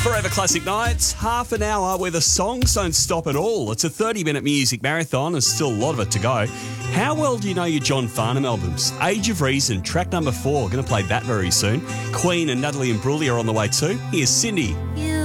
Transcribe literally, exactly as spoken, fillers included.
Forever Classic Nights, half an hour where the songs don't stop at all. It's a thirty-minute music marathon. There's still a lot of it to go. How well do you know your John Farnham albums? Age of Reason, track number four. Going to play that very soon. Queen and Natalie Imbruglia are on the way too. Here's Cindy. You